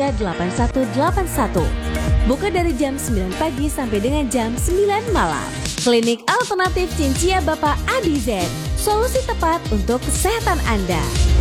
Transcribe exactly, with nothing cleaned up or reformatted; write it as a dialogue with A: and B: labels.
A: tiga delapan satu delapan satu. Buka dari jam sembilan pagi sampai dengan jam sembilan malam. Klinik Alternatif Cincia Bapak Adi Z, solusi tepat untuk kesehatan Anda.